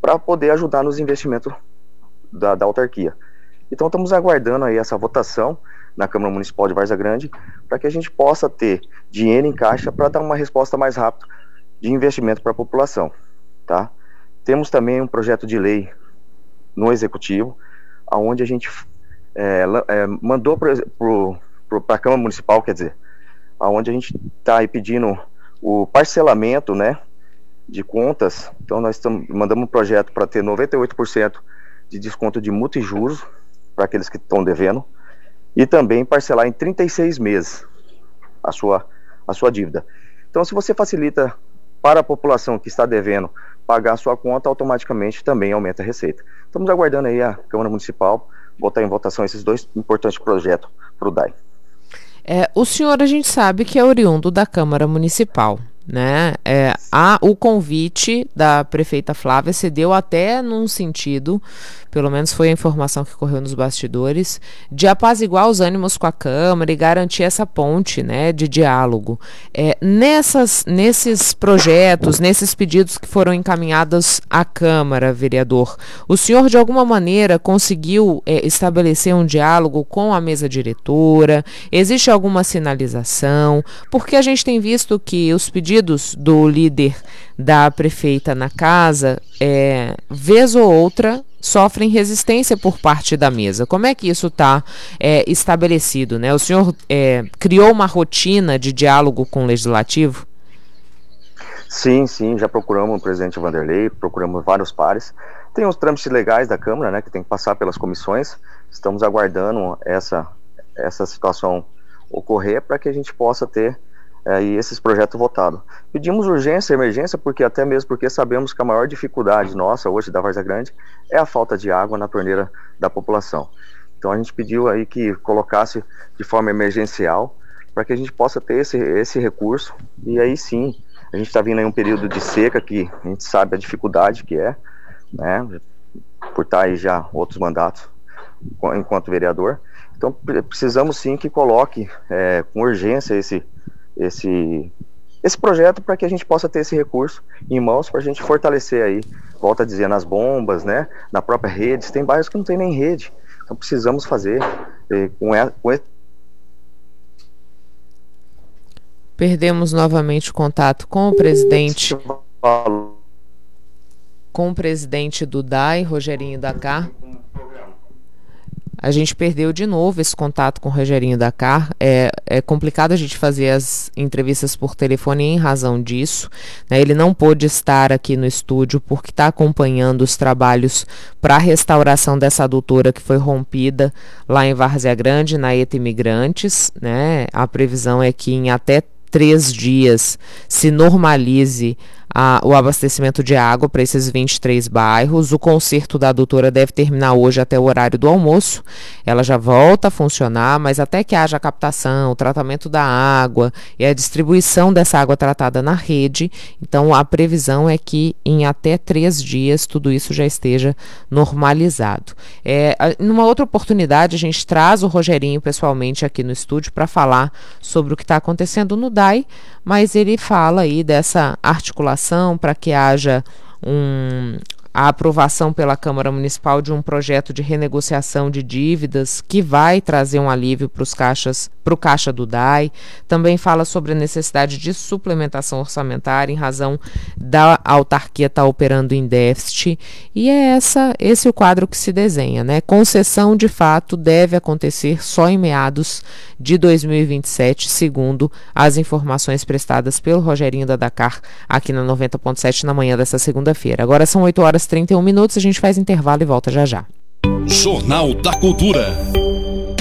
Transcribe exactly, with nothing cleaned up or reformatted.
para poder ajudar nos investimentos da, da autarquia. Então estamos aguardando aí essa votação na Câmara Municipal de Várzea Grande, para que a gente possa ter dinheiro em caixa para dar uma resposta mais rápida de investimento para a população, tá? Temos também um projeto de lei no Executivo, onde a gente é, é, mandou para a Câmara Municipal, quer dizer, onde a gente está aí pedindo o parcelamento, né, de contas. Então nós tamo, mandamos um projeto para ter noventa e oito por cento de desconto de multa e juros para aqueles que estão devendo, e também parcelar em trinta e seis meses a sua, a sua dívida. Então, se você facilita para a população que está devendo pagar a sua conta, automaticamente também aumenta a receita. Estamos aguardando aí a Câmara Municipal botar em votação esses dois importantes projetos para o D A I. É, o senhor, a gente sabe que é oriundo da Câmara Municipal, né? É, há o convite da prefeita Flávia se deu até num sentido, pelo menos foi a informação que correu nos bastidores, de apaziguar os ânimos com a Câmara e garantir essa ponte, né, de diálogo. É, nessas, nesses projetos, nesses pedidos que foram encaminhados à Câmara, vereador, o senhor de alguma maneira conseguiu é, estabelecer um diálogo com a mesa diretora? Existe alguma sinalização? Porque a gente tem visto que os pedidos do líder da prefeita na casa, é, vez ou outra, sofrem resistência por parte da mesa. Como é que isso está é, estabelecido, né? O senhor é, criou uma rotina de diálogo com o Legislativo? Sim, sim, já procuramos o presidente Vanderlei, procuramos vários pares. Tem os trâmites legais da Câmara, né, que tem que passar pelas comissões. Estamos aguardando essa, essa situação ocorrer para que a gente possa ter É, e esses projetos votados. Pedimos urgência, emergência, porque até mesmo porque sabemos que a maior dificuldade nossa hoje da Várzea Grande é a falta de água na torneira da população. Então a gente pediu aí que colocasse de forma emergencial para que a gente possa ter esse, esse recurso, e aí sim, a gente está vindo aí um período de seca que a gente sabe a dificuldade que é, né, por estar aí já outros mandatos enquanto vereador. Então precisamos sim que coloque é, com urgência esse esse, esse projeto para que a gente possa ter esse recurso em mãos para a gente fortalecer aí, volta a dizer, nas bombas, né, na própria rede. Tem bairros que não tem nem rede, então precisamos fazer eh, com, ela, com esse... Perdemos novamente o contato com o presidente com o presidente do D A I, Rogerinho Dacar. A gente perdeu de novo esse contato com o Rogerinho Dacar. É, é complicado a gente fazer as entrevistas por telefone em razão disso, né? Ele não pôde estar aqui no estúdio porque está acompanhando os trabalhos para a restauração dessa adutora que foi rompida lá em Várzea Grande, na ETA Imigrantes, né? A previsão é que em até três dias se normalize a, o abastecimento de água para esses vinte e três bairros. O conserto da adutora deve terminar hoje até o horário do almoço. Ela já volta a funcionar, mas até que haja a captação, o tratamento da água e a distribuição dessa água tratada na rede, então a previsão é que em até três dias tudo isso já esteja normalizado. É, numa outra oportunidade, a gente traz o Rogerinho pessoalmente aqui no estúdio para falar sobre o que está acontecendo no D A I, mas ele fala aí dessa articulação para que haja um, a aprovação pela Câmara Municipal de um projeto de renegociação de dívidas que vai trazer um alívio para os caixas, para o caixa do D A I. Também fala sobre a necessidade de suplementação orçamentária em razão da autarquia estar operando em déficit. E é essa, esse o quadro que se desenha, né? Concessão, de fato, deve acontecer só em meados de dois mil e vinte e sete, segundo as informações prestadas pelo Rogerinho da Dacar aqui na noventa ponto sete na manhã dessa segunda-feira. Agora são oito horas e trinta e um minutos, a gente faz intervalo e volta já já. Jornal da Cultura.